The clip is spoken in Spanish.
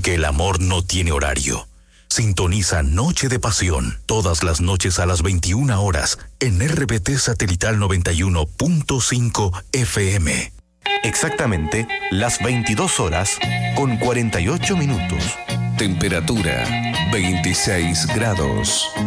porque el amor no tiene horario. Sintoniza Noche de Pasión todas las noches a las 21 horas en RBT Satelital 91.5 FM. Exactamente las 22 horas con 48 minutos. Temperatura 26 grados.